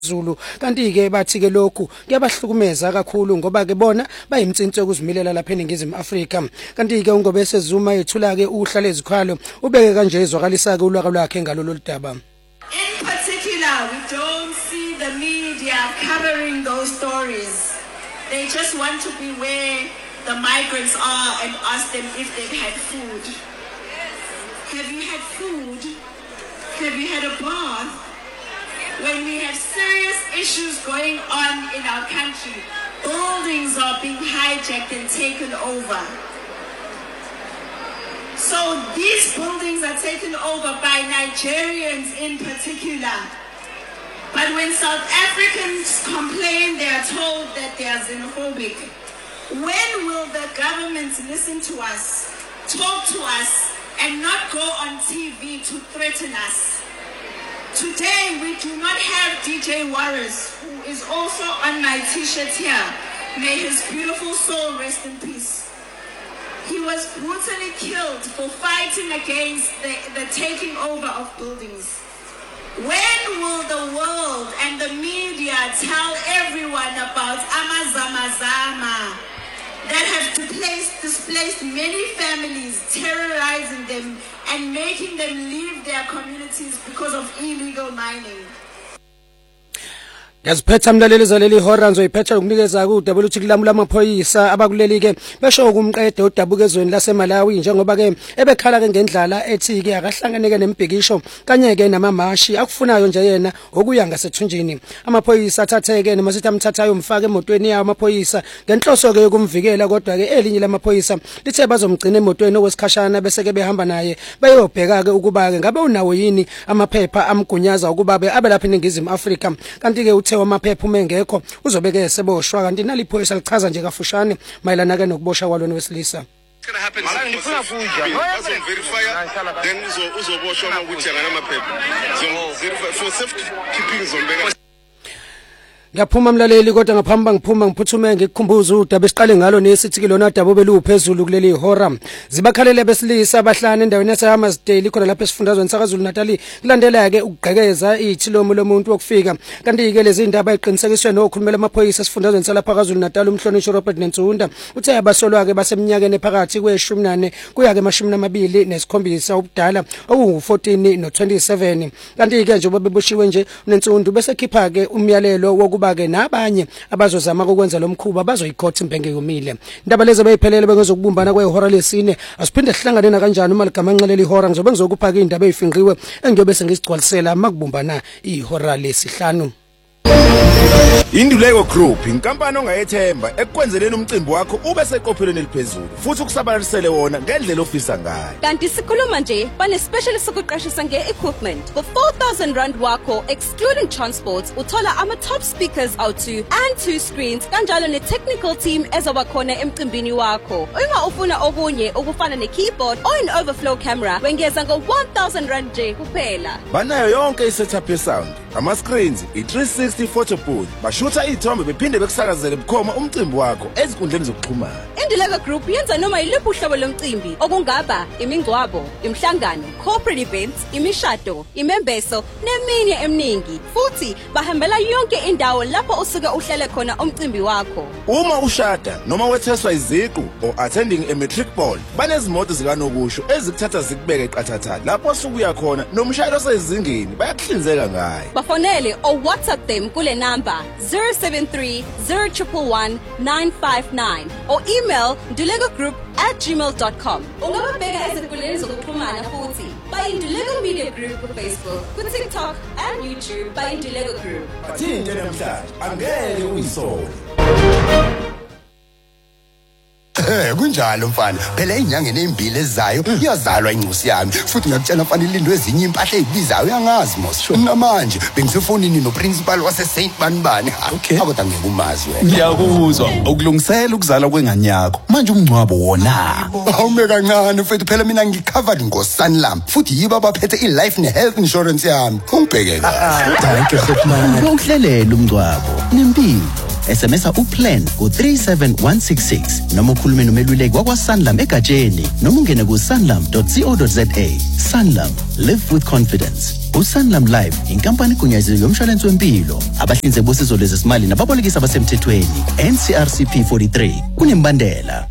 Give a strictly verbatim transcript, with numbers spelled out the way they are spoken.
Zulu kanti ke bathi ke lokhu kuyabahlukumeza kakhulu ngoba ke bona bayimtsinto yokuzimilela lapha eNingizimu Afrika kanti ke ungobese Zuma ethula ke uhla lezikhwalo ubeke kanje ezwakalisa ke ulwaka lwakhe ngalolu daba. In particular, we don't see the media covering those stories. They just want to be where the migrants are and ask them if they've had food. Have you had food? Have you had a bath? When we have serious issues going on in our country, buildings are being hijacked and taken over. So these buildings are taken over by Nigerians in particular. But when South Africans complain, they are told that they are xenophobic. When will the government listen to us, talk to us, and not go on T V to threaten us? Today, we do not have D J Warris, who is also on my t-shirt here. May his beautiful soul rest in peace. He was brutally killed for fighting against the, the taking over of buildings. When will the world and the media tell everyone about Amazamazama that have displaced, displaced many families, terrorizing them and making them leave their communities because of illegal mining? Yaziphetha mlaleli zaleli hora ngizoyiphetha ukunikeza ku W T kulamula amaphoyisa abakuleli ke besho ukumqede udabuka ezweni laseMalawi njengoba ke ebekhala ke ngendlala ethi ke akahlanganeke nembhikisho kanye ke namamashi akufunayo nje yena okuya ngasethunjini amaphoyisa athatheke nemasithi amthathayo umfaka emotweni yawo amaphoyisa ngenhloso ke yokumvikela kodwa ke elinye lamaphoyisa lithe bazomgcina emotweni okwesikhashana bese ke behamba naye bayobheka ke ukuba ke ngabe unawo yini amaphepha amgunyaza ukuba be abe lapha eNingizimu Afrika kanti ke wamaphepha umengekho uzobeke eseboshwa kanti naliphoyisa lichaza nje kafushane mayelana ke nokuboshwa kwalona wesilisa. It's gonna happen. Ngifuna kuja. Verify then uzoboshwa ukuthi yana amaphepha. Verify for safety keeping zombeka. Ngiyaphuma mlaleli kodwa ngaphambi ngiphuma ngiphuthume ngikukhumbuza udaba esiqale ngalo nesithi kilona daba obeluphezulu kuleli hora zibakhalele besilisa abahlanu endaweni yaseHammersdale khona lapha esifundazweni saKwaZulu Natal kulandela ke ukugqekeza ithilomo lomuntu wokufika kanti ke lezi indaba eqinisekiswe nokhulumela amaphoyisa esifundazweni salapha kwaZulu Natal umhlonishwa Robert Nensunda uthe abasolwa ke baseminyakeni ephakathi kweshumi nane kuya ke amashumi amabili nesikhombisa ubudala okungu fourteen no twenty-seven kanti ke njengoba beboshiwe nje uNensunda bese khipha ke umyalelo woku ke nabanye abazozama ukwenza lomkhuba bazoyikhotha impenge yomile indaba lezi bayiphelele bengezokubumbana kwehora lesine asiphinde sihlangane na kanjani uma ligama nxeleli ihora ngizobe ngizokupha ke indaba ezifinqiwe engiyobe sengizigcwalisela makubumbana ihora lesihlanu. Induleko Group inkampani ongayethemba ekwenzeleni umcimbi wakho ube seqophelweni eliphezulu futhi ukusabalalisele wona ngendlela ofisa ngayo. Kanti sikhuluma nje bane specialist sokuqashisa nge-equipment for four thousand rand wakho excluding transport uthola ama top speakers out two and two screens kanjalo ne-technical team ezoba khona emcimbini wakho. Uma ufuna okunye okufana ne-keyboard or an overflow camera wengeza ngo one thousand rand nje kuphela. Banayo yonke i-setup ye-sound, ama-screens, i-three sixty photo booth, bashutha ithombe bephinde bekusakazele bukhoma umcimbi wakho ezinkundleni zokuxhumana. Induleko Group yenza noma yiliphi uhlobo lomcimbi okungaba imingcwabo, imhlangano, corporate events, imishado, imembeso neminye eminingi futhi bahambela yonke indawo lapho usuke uhlele khona umcimbi wakho. Uma ushada noma wetheswa iziqu or attending a matric ball banezimoto zikanokusho ezikuthatha zikubeke eqathatha lapho usukuya khona nomshayeli osezingeni bayakuhlinzeka ngayo. Bafonele or WhatsApp them kule number zero seven three zero one one nine five nine or email dulegogroup at gmail dot com. Ungababheka ezinkundleni zokuxhumana futhi by Indulego Media Group ku Facebook, ku TikTok and YouTube by Indulego Group. Athinte namhlanje angeke uyisole. Eh kunjalo mfana phela inyangeni ezimbili ezayo iyazalwa incusi yami futhi ngakutshela mfana ilindo ezinye impahla ezibizayo uyangazi mos namanje bengisefonini no principal wase Saint Banbani akodwa ngeke umazi wena ngiyakuzwa ukulungisela ukuzala kwengane yakho manje umncwabo wona awume kancane mfethu phela mina ngicovered ngoSanlam futhi yiba baphethe iLife neHealth Insurance yami ungibheke kahle thank you so much ukuhlelela umncwabo nempilo S M S uplan ku three seven one six six noma ukhulume nomeluleki wakwaSanlam egatsheni noma ungene ku sanlam dot co dot za. Sanlam, live with confidence. uSanlam Life inkampani egunyaziwe yomshwalense wempilo abahlinzeki bosizo lwezesimali nababolekisi abasemthethweni N C R C P forty-three kunembandela.